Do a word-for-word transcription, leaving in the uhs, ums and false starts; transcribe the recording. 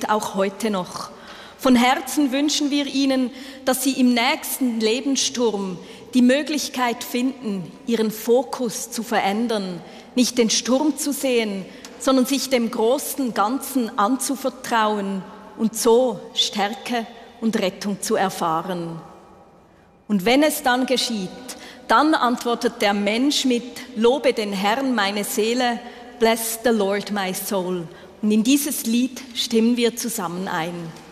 gilt auch heute noch. Von Herzen wünschen wir Ihnen, dass Sie im nächsten Lebenssturm die Möglichkeit finden, Ihren Fokus zu verändern, nicht den Sturm zu sehen, sondern sich dem großen Ganzen anzuvertrauen und so Stärke und Rettung zu erfahren. Und wenn es dann geschieht, dann antwortet der Mensch mit Lobe den Herrn, meine Seele, bless the Lord, my soul. Und in dieses Lied stimmen wir zusammen ein.